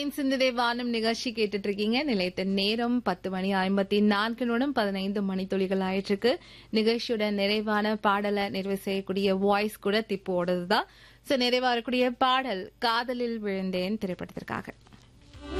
தேன் சிந்துதே வானம் நிகழ்ச்சி கேட்டுட்டு இருக்கீங்க. நிலையத்த நேரம் 10:54 மணித்துளிகள் ஆயிட்டிருக்கு. நிகழ்ச்சியோட நிறைவான பாடலை நிறைவு செய்யக்கூடிய வாய்ஸ் கூட திப்பு ஓடுதுதான். நிறைவா இருக்கக்கூடிய பாடல் காதலில் விழுந்தேன் திரைப்படத்திற்காக.